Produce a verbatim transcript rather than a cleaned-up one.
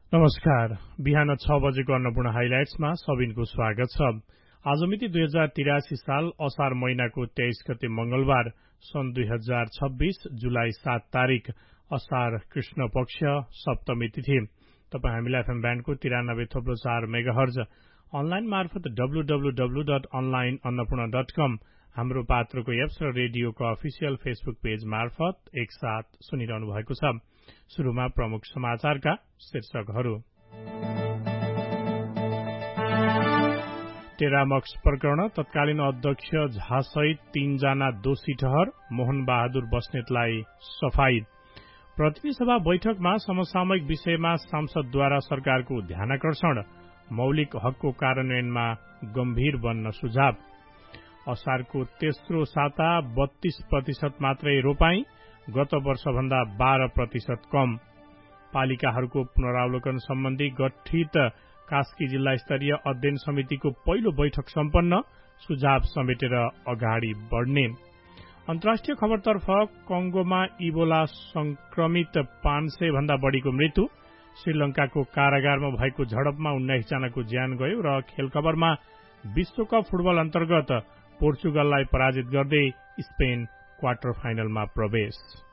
नमस्कार। बिहान छ बजेको अन्नपूर्ण हाइलाइट्समा सबिनको स्वागत छ। आज मिति दुई हजार तिरासी साल असार महिनाको तेइस गते मंगलबार सन् दुई हजार छब्बीस जुलाई सात तारिक असार कृष्ण पक्ष सप्तमी तिथि। तपाई हामीलाई एफएम ब्यान्डको तिरानब्बे थोप्लो चार मेगाहर्ज अनलाइन मार्फत W W W dot online Annapurna dot कम हाम्रो पात्रको एप्स र रेडियोको अफिसियल फेसबुक पेज मार्फत एकसाथ सुनिरहनु भएको छ। शुरूमा प्रमुख समाचारका शीर्षकहरू। टेरामक्स प्रकरण तत्कालीन अध्यक्ष झासहित तीनजना दोषी ठहर, मोहन बहादुर बस्नेतलाई सफाई। प्रतिनिधि सभा बैठकमा समसामयिक विषयमा सांसदद्वारा सरकारको ध्यानाकर्षण, मौलिक हकको कार्यान्वयनमा गम्भीर बन्न सुझाव। असारको तेस्रो साता बत्तीस प्रतिशत मात्रै रोपाई, गत वर्षभन्दा बाह्र प्रतिशत कम। पालिकाहरूको पुनरावलोकन सम्बन्धी गठित कास्की जिल्ला स्तरीय अध्ययन समितिको पहिलो बैठक सम्पन्न, सुझाव समेटेर अगाडि बढ़ने। अन्तर्राष्ट्रिय खबरतर्फ कंगोमा इबोला संक्रमित पाँच सय भन्दा बढ़ीको मृत्यु, श्रीलंकाको कारागारमा भएको झडपमा उन्नाइस जनाको ज्यान गयो र खेल खबरमा विश्वकप फुटबल अन्तर्गत पोर्चुगललाई पराजित गर्दै स्पेन क्वार्टर फाइनलमा प्रवेश।